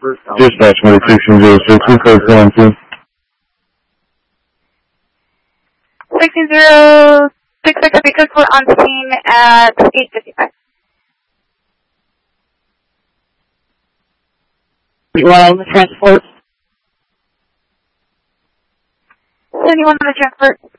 Dispatch medication 062412. 16066 because we're on scene at 8:55. On the transport. Anyone on the transport?